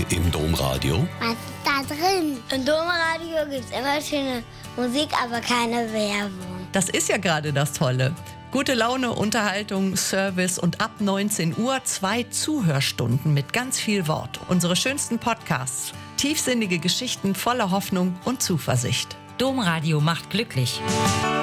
im Domradio? Was ist da drin? Im Domradio gibt es immer schöne Musik, aber keine Werbung. Das ist ja gerade das Tolle. Gute Laune, Unterhaltung, Service und ab 19 Uhr 2 Zuhörstunden mit ganz viel Wort. Unsere schönsten Podcasts. Tiefsinnige Geschichten voller Hoffnung und Zuversicht. Domradio macht glücklich.